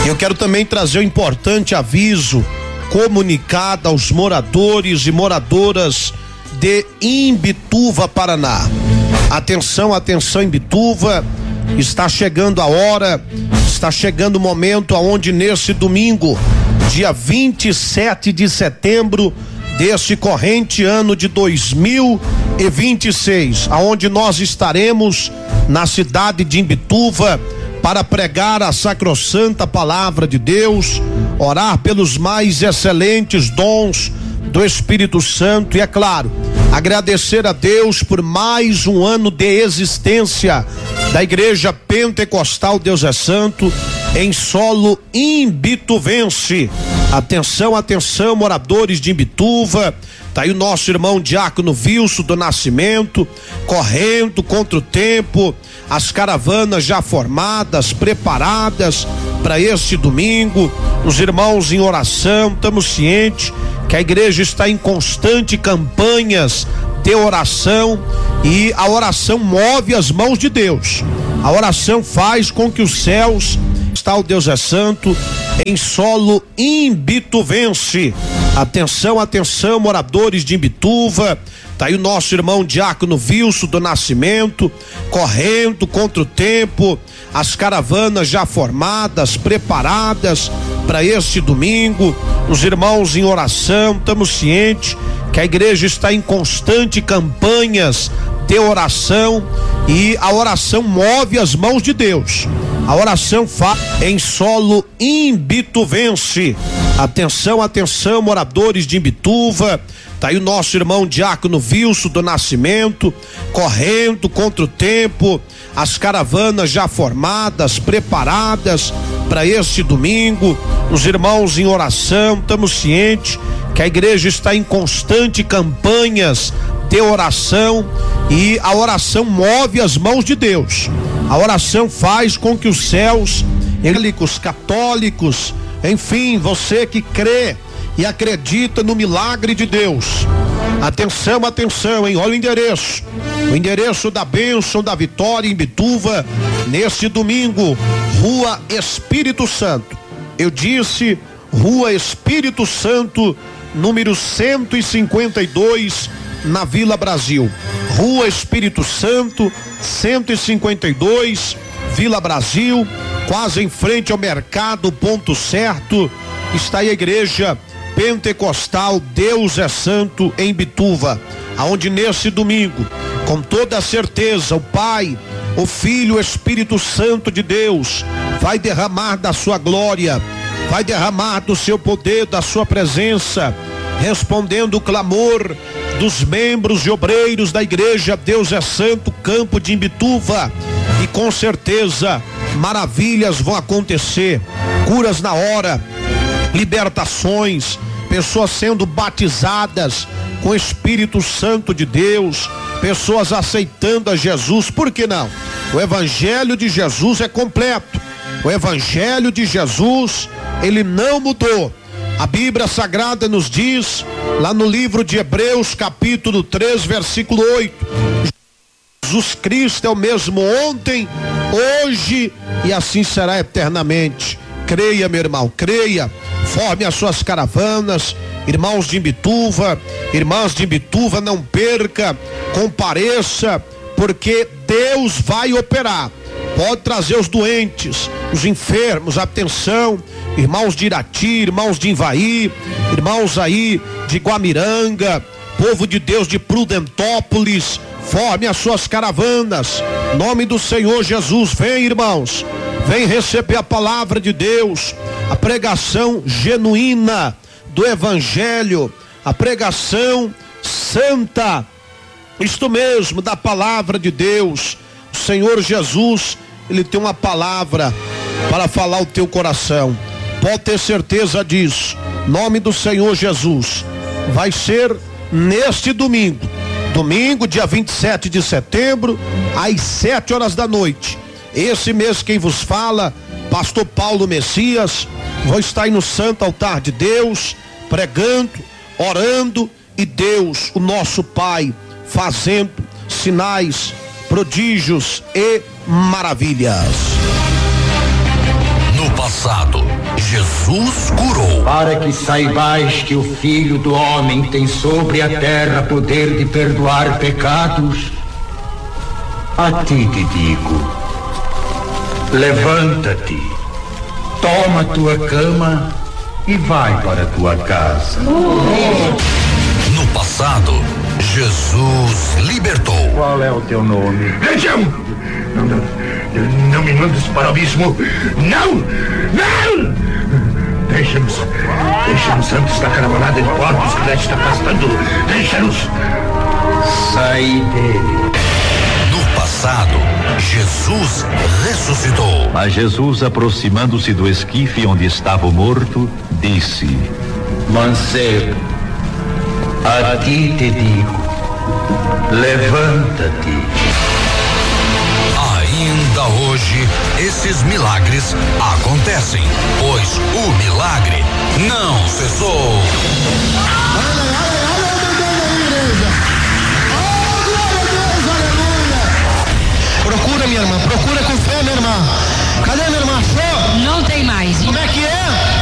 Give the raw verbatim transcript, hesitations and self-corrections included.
Eu quero também trazer um importante aviso, comunicado aos moradores e moradoras de Imbituva, Paraná. Atenção, atenção, Imbituva, está chegando a hora, está chegando o momento aonde nesse domingo, dia vinte e sete de setembro deste corrente ano de dois mil e vinte e seis, aonde nós estaremos na cidade de Imbituva para pregar a sacrossanta palavra de Deus, orar pelos mais excelentes dons do Espírito Santo e, é claro, agradecer a Deus por mais um ano de existência da Igreja Pentecostal Deus é Santo em solo imbituvense. Atenção, atenção, moradores de Imbituva. Tá aí o nosso irmão Diácono Wilson do Nascimento, correndo contra o tempo, as caravanas já formadas, preparadas para este domingo, os irmãos em oração. Estamos cientes que a igreja está em constante campanhas de oração e a oração move as mãos de Deus. A oração faz com que os céus, está o Deus é Santo, em solo imbituvense. Atenção, atenção, moradores de Imbituva. Tá aí o nosso irmão Diácono Wilson do Nascimento, correndo contra o tempo, as caravanas já formadas, preparadas para este domingo, os irmãos em oração. Estamos cientes que a igreja está em constante campanhas de oração e a oração move as mãos de Deus. A oração faz em solo imbituvense. Atenção, atenção, moradores de Imbituva. Tá aí o nosso irmão Diácono Wilson do Nascimento, correndo contra o tempo, as caravanas já formadas, preparadas para este domingo, os irmãos em oração. Estamos cientes que a igreja está em constante campanhas de oração e a oração move as mãos de Deus. A oração faz com que os céus, evangélicos, católicos, enfim, você que crê e acredita no milagre de Deus. Atenção, atenção, hein? Olha o endereço. O endereço da bênção, da vitória em Imbituva, neste domingo, Rua Espírito Santo. Eu disse Rua Espírito Santo, número cento e cinquenta e dois, na Vila Brasil. Rua Espírito Santo, cento e cinquenta e dois, Vila Brasil, quase em frente ao Mercado Ponto Certo, está aí a igreja Pentecostal Deus é Santo em Imbituva, aonde nesse domingo, com toda a certeza, o Pai, o Filho, o Espírito Santo de Deus vai derramar da sua glória, vai derramar do seu poder, da sua presença, respondendo o clamor dos membros e obreiros da igreja Deus é Santo, Campo de Imbituva, e com certeza maravilhas vão acontecer, curas na hora, libertações, pessoas sendo batizadas com o Espírito Santo de Deus, pessoas aceitando a Jesus. Por que não? O evangelho de Jesus é completo. O evangelho de Jesus, ele não mudou. A Bíblia Sagrada nos diz, lá no livro de Hebreus, capítulo três, versículo oito, Jesus Cristo é o mesmo ontem, hoje e assim será eternamente. Creia, meu irmão, creia. Forme as suas caravanas, irmãos de Imbituva, irmãs de Imbituva, não perca, compareça, porque Deus vai operar. Pode trazer os doentes, os enfermos, atenção, irmãos de Irati, irmãos de Ivaí, irmãos aí de Guamiranga, povo de Deus de Prudentópolis, forme as suas caravanas, nome do Senhor Jesus. Vem, irmãos, vem receber a palavra de Deus, a pregação genuína do evangelho, a pregação santa, isto mesmo, da palavra de Deus. O Senhor Jesus, ele tem uma palavra para falar ao teu coração, pode ter certeza disso. Nome do Senhor Jesus. Vai ser neste domingo, domingo, dia vinte e sete de setembro, às sete horas da noite. Esse mês quem vos fala, pastor Paulo Messias, vou estar aí no santo altar de Deus, pregando, orando, e Deus, o nosso Pai, fazendo sinais, prodígios e maravilhas. No passado, Jesus curou. Para que saibais que o Filho do Homem tem sobre a terra poder de perdoar pecados, a ti te digo, levanta-te, toma tua cama e vai para tua casa. No passado, Jesus libertou. Qual é o teu nome? Legião! Não, não, não me mandes para o abismo! Não! Não! Deixa-nos! Deixa-nos antes da caravanada de porcos que já está afastando! Deixa-nos! Sai dele. No passado, Jesus ressuscitou. Mas Jesus, aproximando-se do esquife onde estava o morto, disse: Mancebo, a ti te digo, levanta-te. Ainda hoje, esses milagres acontecem, pois o milagre não cessou.